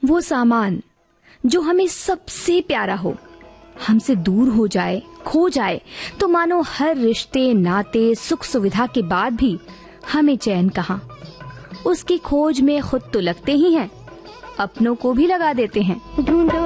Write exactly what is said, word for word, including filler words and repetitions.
वो सामान जो हमें सबसे प्यारा हो, हमसे दूर हो जाए, खो जाए, तो मानो हर रिश्ते, नाते, सुख सुविधा के बाद भी हमें चैन कहाँ। उसकी खोज में खुद तो लगते ही हैं, अपनों को भी लगा देते हैं।